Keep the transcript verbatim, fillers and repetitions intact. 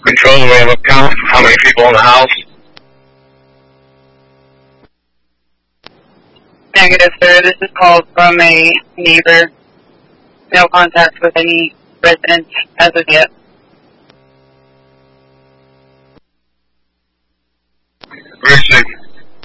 Control, do we have a count? How many people in the house? Negative, sir. This is called from a neighbor. No contact with any residents as of yet. Precinct